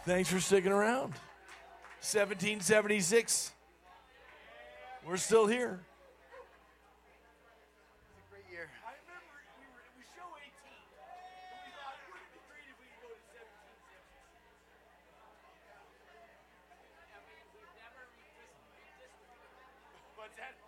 Thanks for sticking around. 1776. We're still here. It's a great year. I remember we show 18, and we thought, wouldn't it be great if we could go to 1776? I mean, we've never redistricted. What's that?